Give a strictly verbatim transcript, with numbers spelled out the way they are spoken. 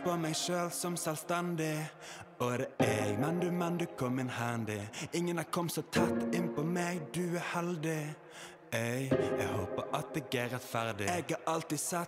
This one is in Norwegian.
på meg selv som selvstendig. Og det er jeg, men du, men du kom inn handy. Ingen har kommet så tett inn på meg, du er heldig. Ey, jeg håper at jeg er rettferdig. Jeg har alltid sett